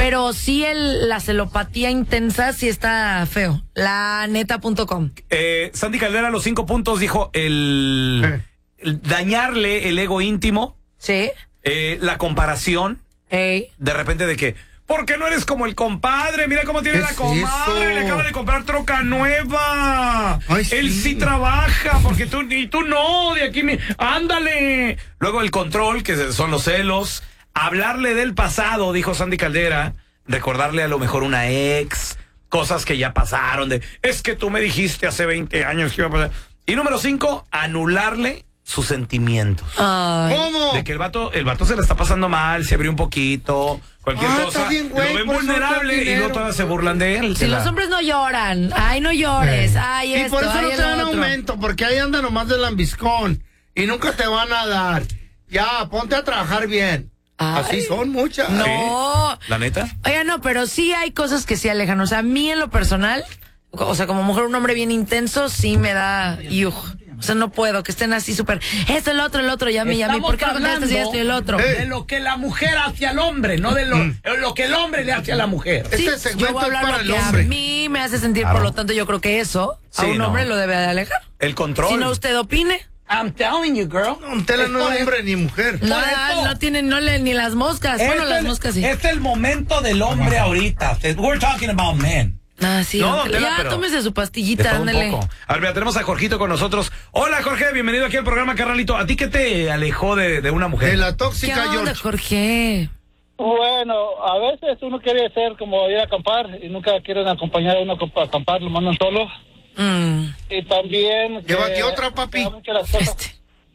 Pero sí la celopatía intensa sí está feo. Laneta.com. Sandy Caldera, los 5 puntos, dijo el dañarle el ego íntimo. Sí. La comparación. Ey. De repente de que, ¿por qué no eres como el compadre? Mira cómo tiene la comadre, le acaba de comprar troca nueva. Ay, sí. Él sí trabaja, porque tú no, de aquí ándale. Luego el control, que son los celos. Hablarle del pasado, dijo Sandy Caldera. Recordarle a lo mejor una ex, cosas que ya pasaron, es que tú me dijiste hace 20 años que iba a pasar. Y número 5, anularle sus sentimientos. Ay. ¿Cómo? De que el vato se la está pasando mal, se abrió un poquito, cualquier cosa. Está bien, güey, lo ven por eso vulnerable no te y dan no todas se burlan de él. Si los hombres no lloran, ay, no llores, ay, Y esto, por eso ay, no el te dan otro. aumento, porque ahí anda nomás de lambiscón y nunca te van a dar. Ya, ponte a trabajar bien. Ay. Así son muchas. No. ¿La neta? Oiga, no, pero sí hay cosas que sí alejan. O sea, a mí en lo personal, o sea, como mujer, un hombre bien intenso, sí me da yuj. O sea, no puedo, que estén así súper, esto, el otro, ya me ¿por qué no contestas esto y el otro? De lo que la mujer hace al hombre, no de lo que el hombre le hace a la mujer. Sí, Este yo segmento voy a es hablar para lo el que hombre. a mí me hace sentir, Claro. por lo tanto, yo creo que eso a Sí, un no. hombre lo debe de alejar. El control. Si no, usted opine. I'm telling you, girl. Un tela no es hombre ni mujer. No, esto. no tienen, no leen ni las moscas. Bueno, las moscas sí. Este es el momento del hombre ahorita. We're talking about men. Ah, sí, No, aunque- Tela, ya pero tómese su de pastillita, todo un ándale. poco. A ver, mira, tenemos a Jorgito con nosotros. Hola, Jorge, bienvenido aquí al programa, carnalito. ¿A ti qué te alejó de una mujer? De la ¿Qué tóxica onda, George. Jorge? Bueno, a veces uno quiere ser como ir a acampar y nunca quieren acompañar a uno a acampar, lo mandan solo. Y también... Llévate otra, papi. echaba mucho las cosas-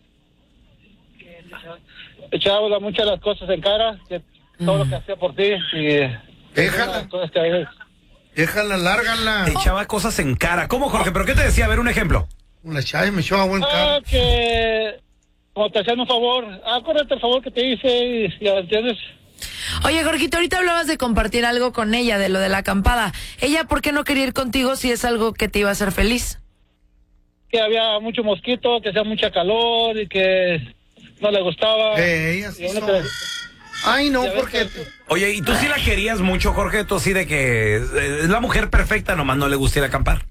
Echaba muchas las cosas en cara, que todo lo que hacía por ti y... Déjala. las cosas que a veces- Déjala, lárgala. Te echaba cosas en cara. ¿Cómo, Jorge? ¿Pero qué te decía? A ver, un ejemplo. La chave me echó a buen carro. que... Como te hacían un favor, acuérdate el favor que te hice y ya entiendes. Oye, Jorgito, ahorita hablabas de compartir algo con ella, de lo de la acampada. ¿Ella por qué no quería ir contigo si es algo que te iba a hacer feliz? Que había mucho mosquito, que hacía mucha calor y que no le gustaba. Así Y uno son. que- Ay, no, Ya ves porque... que- Oye, ¿y tú sí la querías mucho, Jorge? Tú sí de que es la mujer perfecta, nomás no le gusta ir a acampar.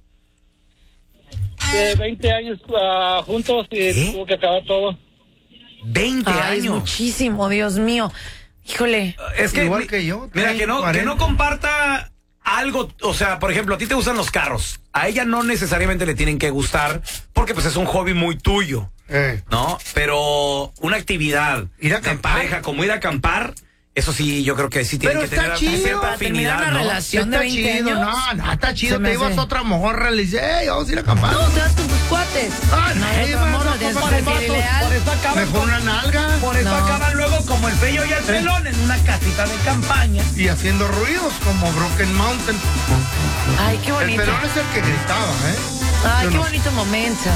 De 20 años juntos y ¿Qué? tuvo que acabar todo. 20 Ay, es años. muchísimo, Dios mío. Híjole. Es que, Igual que yo, Mira, que no 40. comparta algo, o sea, por ejemplo, a ti te gustan los carros. A ella no necesariamente le tienen que gustar porque pues es un hobby muy tuyo, ¿no? Pero una actividad Ir a de acampar. pareja como ir a acampar, eso sí, yo creo que sí tienen Pero que está tener chido. cierta Para terminar afinidad, una ¿no? relación de Está 20 chido, años. no, está chido. Se me Te ibas hace- a otra morra, le dices, vamos a ir a acampar. No, te vas con tus cuates. Ah, no, Ay, ahí tu vas, amor, no, no tienes papá, que ser vatos, ideal. Por eso acaban Mejor una nalga Por eso No. acaban luego como el pello y el pelón en una casita de campaña. y haciendo ruidos como Broken Mountain. Ay, qué El bonito. pelón es el que gritaba, ¿eh? Ay, Yo qué no. bonito momento.